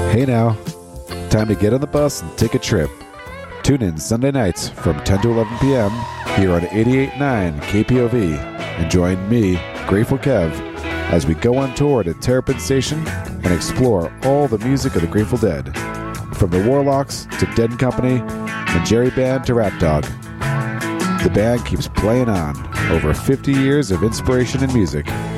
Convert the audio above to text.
Hey now, time to get on the bus and take a trip. Tune in Sunday nights from 10 to 11 p.m. here on 88.9 KPOV and join me, Grateful Kev, as we go on tour to Terrapin Station and explore all the music of the Grateful Dead. From the Warlocks to Dead & Company and Jerry Band to Rat Dog. The band keeps playing on. Over 50 years of inspiration and music.